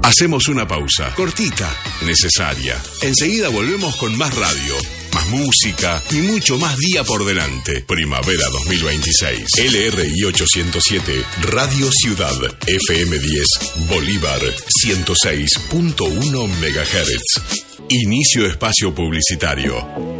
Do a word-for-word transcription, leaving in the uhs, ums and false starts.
Hacemos una pausa, cortita, necesaria. Enseguida volvemos con más radio, más música y mucho más día por delante. Primavera dos mil veintiséis. L R I ochocientos siete, Radio Ciudad, F M diez, Bolívar, ciento seis punto uno megahertz. Inicio espacio publicitario.